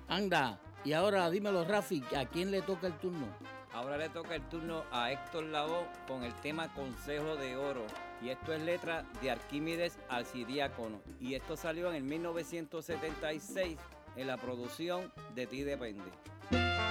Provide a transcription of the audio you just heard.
Anda, y ahora dímelo, Rafi, ¿a quién le toca el turno? Ahora le toca el turno a Héctor Lavoe con el tema Consejo de Oro. Y esto es letra de Arquímedes Arcidiácono. Y esto salió en el 1976 en la producción De Ti Depende.